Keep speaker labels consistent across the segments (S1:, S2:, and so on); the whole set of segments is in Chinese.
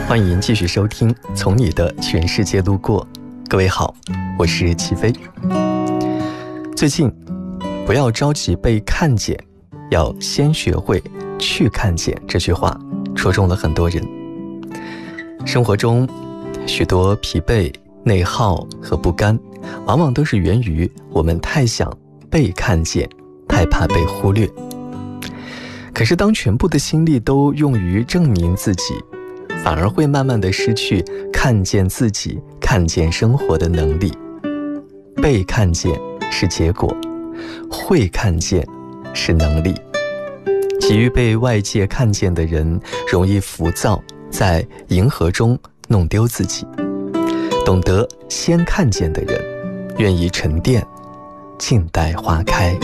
S1: 欢迎继续收听《从你的全世界路过》。各位好，我是齐飞。最近不要着急被看见，要先学会去看见，这句话戳中了很多人。生活中许多疲惫、内耗和不甘，往往都是源于我们太想被看见，太怕被忽略。可是当全部的心力都用于证明自己，反而会慢慢的失去看见自己、看见生活的能力。被看见是结果，会看见是能力。急于被外界看见的人，容易浮躁，在迎合中弄丢自己。懂得先看见的人，愿意沉淀，静待花开。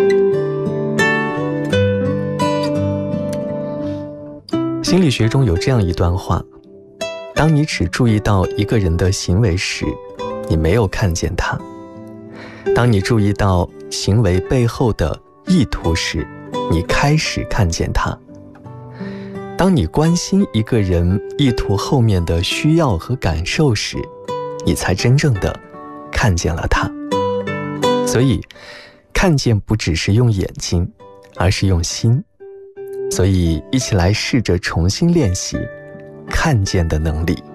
S1: 心理学中有这样一段话：当你只注意到一个人的行为时，你没有看见他；当你注意到行为背后的意图时，你开始看见他；当你关心一个人意图后面的需要和感受时，你才真正的看见了他。所以，看见不只是用眼睛，而是用心。所以，一起来试着重新练习看见的能力。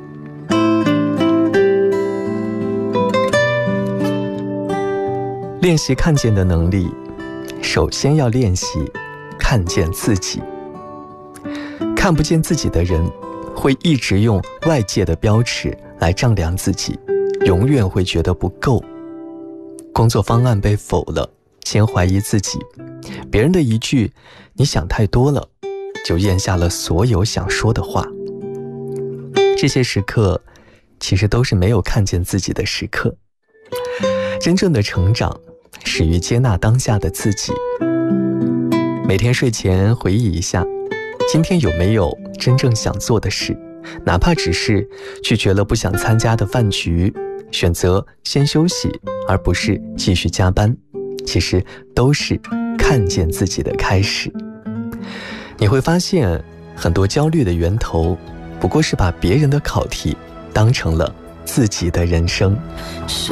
S1: 练习看见的能力，首先要练习看见自己。看不见自己的人，会一直用外界的标尺来丈量自己，永远会觉得不够。工作方案被否了，先怀疑自己。别人的一句“你想太多了”，就咽下了所有想说的话。这些时刻，其实都是没有看见自己的时刻。真正的成长，始于接纳当下的自己。每天睡前回忆一下，今天有没有真正想做的事，哪怕只是拒绝了不想参加的饭局，选择先休息而不是继续加班，其实都是看见自己的开始。你会发现，很多焦虑的源头，不过是把别人的考题当成了自己的人生。
S2: 手